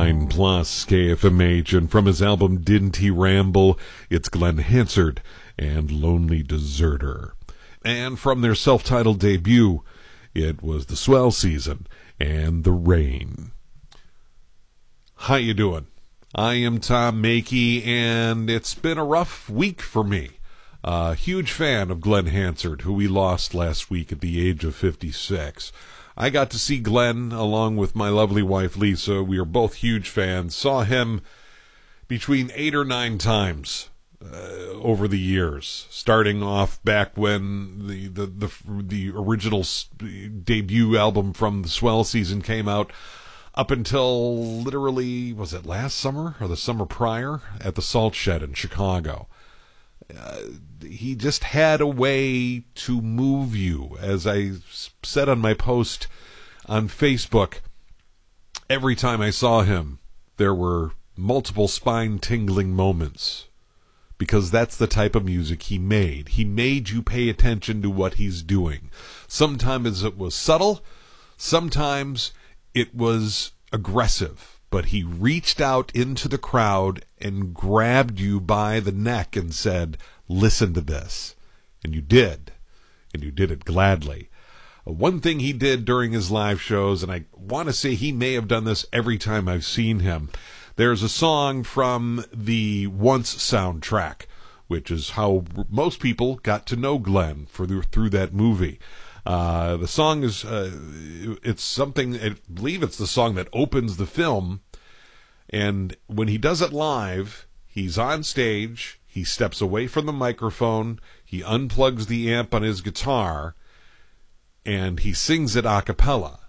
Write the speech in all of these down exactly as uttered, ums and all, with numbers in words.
nine plus K F M H, and from his album Didn't He Ramble, it's Glenn Hansard and Lonely Deserter. And from their self-titled debut, it was The Swell Season and The Rain. How you doing? I am Tom Mackey, and it's been a rough week for me. A uh, huge fan of Glenn Hansard, who we lost last week at the age of fifty-six. I got to see Glenn along with my lovely wife Lisa. We are both huge fans. Saw him between eight or nine times uh, over the years, starting off back when the the the, the original debut album from the Swell Season came out, up until literally, was it last summer or the summer prior, at the Salt Shed in Chicago. Uh, he just had a way to move you. As I said on my post on Facebook, every time I saw him, there were multiple spine-tingling moments, because that's the type of music he made. He made you pay attention to what he's doing. Sometimes it was subtle, sometimes it was aggressive, but he reached out into the crowd and grabbed you by the neck and said, listen to this. And you did. And you did it gladly. Uh, one thing he did during his live shows, and I want to say he may have done this every time I've seen him, there's a song from the Once soundtrack, which is how most people got to know Glenn for the, through that movie. Uh, the song is, uh, it's something, I believe it's the song that opens the film. And when he does it live, he's on stage, he steps away from the microphone, he unplugs the amp on his guitar, and he sings it a cappella.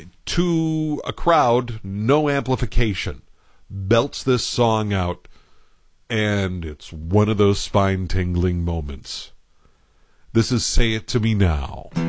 To a crowd, no amplification. Belts this song out, and it's one of those spine-tingling moments. This is Say It To Me Now.